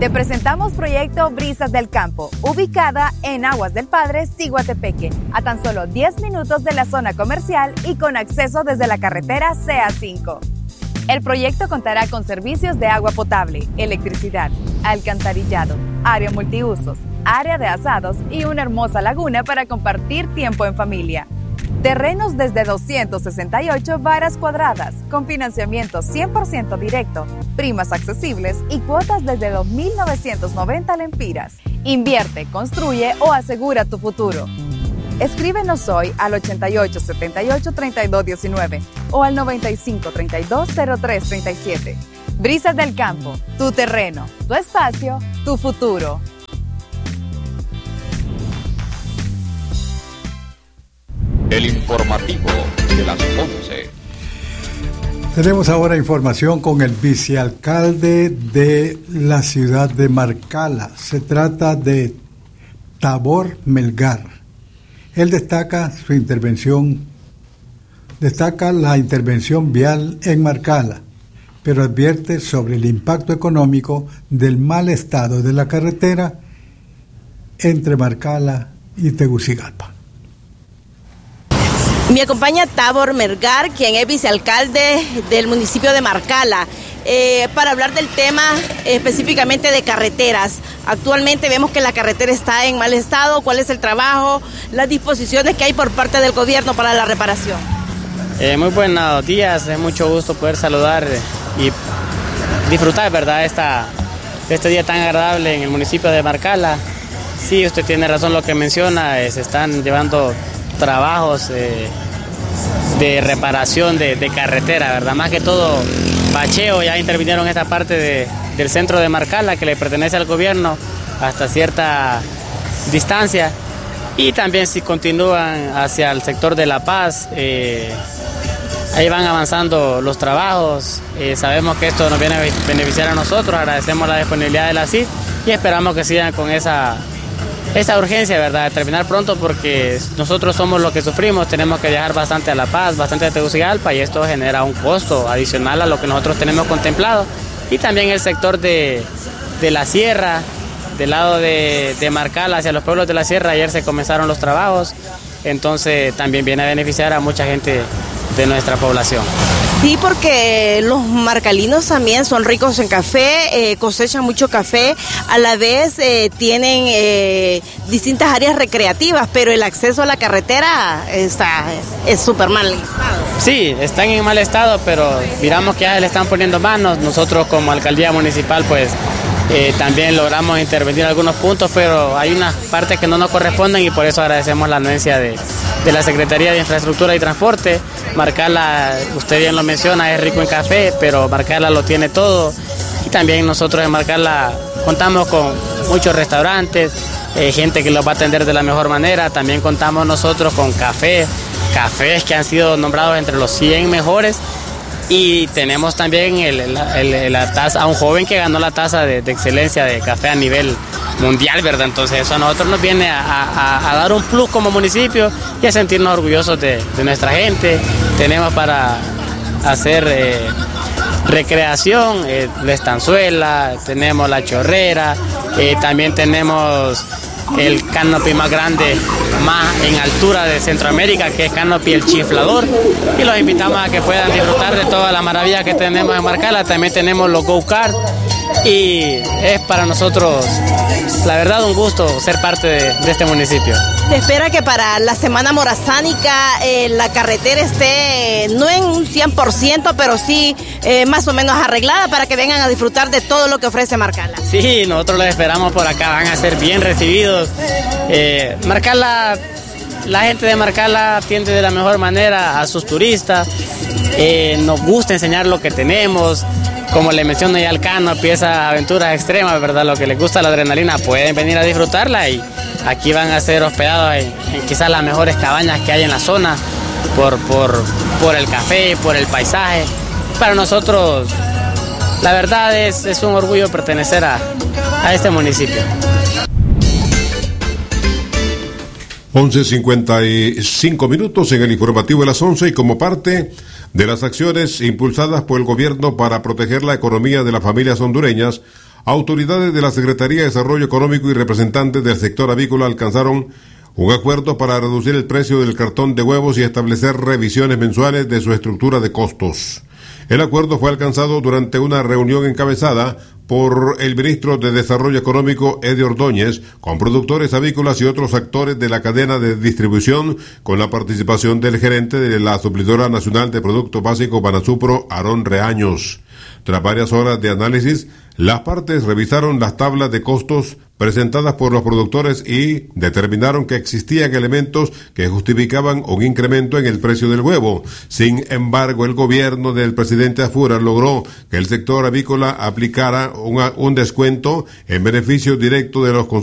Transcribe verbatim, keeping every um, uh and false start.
Te presentamos Proyecto Brisas del Campo, ubicada en Aguas del Padre, Ciguatepeque, a tan solo diez minutos de la zona comercial y con acceso desde la carretera C A cinco. El proyecto contará con servicios de agua potable, electricidad, alcantarillado, área multiusos, área de asados y una hermosa laguna para compartir tiempo en familia. Terrenos desde doscientas sesenta y ocho varas cuadradas, con financiamiento cien por ciento directo, primas accesibles y cuotas desde dos mil novecientos noventa lempiras. Invierte, construye o asegura tu futuro. Escríbenos hoy al ochenta y ocho setenta y ocho treinta y dos diecinueve o al noventa y cinco treinta y dos cero tres treinta y siete. Brisas del Campo, tu terreno, tu espacio, tu futuro. El informativo de las once. Tenemos ahora información con el vicealcalde de la ciudad de Marcala. Se trata de Tabor Melgar. Él destaca su intervención, destaca la intervención vial en Marcala, pero advierte sobre el impacto económico del mal estado de la carretera entre Marcala y Tegucigalpa. Me acompaña Tabor Melgar, quien es vicealcalde del municipio de Marcala, eh, para hablar del tema específicamente de carreteras. Actualmente vemos que la carretera está en mal estado. ¿Cuál es el trabajo, las disposiciones que hay por parte del gobierno para la reparación? Eh, muy buenos días, es mucho gusto poder saludar y disfrutar, ¿verdad?, esta, este día tan agradable en el municipio de Marcala. Sí, usted tiene razón lo que menciona, eh, se están llevando trabajos eh, de reparación de, de carretera, ¿verdad? Más que todo bacheo, ya intervinieron esta parte de, del centro de Marcala que le pertenece al gobierno hasta cierta distancia, y también si continúan hacia el sector de La Paz, eh, ahí van avanzando los trabajos. Eh, sabemos que esto nos viene a beneficiar a nosotros, agradecemos la disponibilidad de la C I D y esperamos que sigan con esa Esa urgencia, ¿verdad?, de terminar pronto, porque nosotros somos los que sufrimos, tenemos que viajar bastante a La Paz, bastante a Tegucigalpa, y esto genera un costo adicional a lo que nosotros tenemos contemplado. Y también el sector de, de la sierra, del lado de, de Marcala hacia los pueblos de la sierra, ayer se comenzaron los trabajos, entonces también viene a beneficiar a mucha gente de nuestra población. Sí, porque los marcalinos también son ricos en café, eh, cosechan mucho café, a la vez eh, tienen eh, distintas áreas recreativas, pero el acceso a la carretera está es súper mal. Sí, están en mal estado, pero miramos que ya le están poniendo manos. Nosotros como alcaldía municipal pues eh, también logramos intervenir en algunos puntos, pero hay unas partes que no nos corresponden y por eso agradecemos la anuencia de, de la Secretaría de Infraestructura y Transporte. Marcala, usted bien lo menciona, es rico en café, pero Marcala lo tiene todo, y también nosotros en Marcala contamos con muchos restaurantes, eh, gente que los va a atender de la mejor manera. También contamos nosotros con café, cafés que han sido nombrados entre los cien mejores, y tenemos también el, el, el, la taza, a un joven que ganó la taza de, de excelencia de café a nivel mundial, ¿verdad? Entonces eso a nosotros nos viene a, a, a dar un plus como municipio y a sentirnos orgullosos de, de nuestra gente. Tenemos para hacer eh, recreación, eh, la estanzuela, tenemos la chorrera, eh, también tenemos el canopy más grande, más en altura de Centroamérica, que es Canopy el Chiflador, y los invitamos a que puedan disfrutar de toda la maravilla que tenemos en Marcala. También tenemos los go-kart, y es para nosotros, la verdad, un gusto ser parte de, de este municipio. Se espera que para la Semana Morazánica eh, la carretera esté no en un cien por ciento, pero sí eh, más o menos arreglada para que vengan a disfrutar de todo lo que ofrece Marcala. Sí, nosotros los esperamos por acá, van a ser bien recibidos. Eh, Marcala, la gente de Marcala atiende de la mejor manera a sus turistas, eh, nos gusta enseñar lo que tenemos. Como le menciono ya al Canopy, esa aventuras extremas, ¿verdad? Lo que les gusta la adrenalina, pueden venir a disfrutarla, y aquí van a ser hospedados en, en quizás las mejores cabañas que hay en la zona, por, por, por el café, por el paisaje. Para nosotros, la verdad es, es un orgullo pertenecer a, a este municipio. once cincuenta y cinco minutos en el informativo de las once, y como parte de las acciones impulsadas por el gobierno para proteger la economía de las familias hondureñas, Autoridades de la Secretaría de Desarrollo Económico y representantes del sector avícola alcanzaron un acuerdo para reducir el precio del cartón de huevos y establecer revisiones mensuales de su estructura de costos. El acuerdo fue alcanzado durante una reunión encabezada por el ministro de Desarrollo Económico, Eddie Ordóñez, con productores avícolas y otros actores de la cadena de distribución, con la participación del gerente de la Suplidora Nacional de Productos Básicos Banasupro, Aarón Reaños. Tras varias horas de análisis, las partes revisaron las tablas de costos presentadas por los productores y determinaron que existían elementos que justificaban un incremento en el precio del huevo. Sin embargo, el gobierno del presidente Afura logró que el sector avícola aplicara un, un descuento en beneficio directo de los consumidores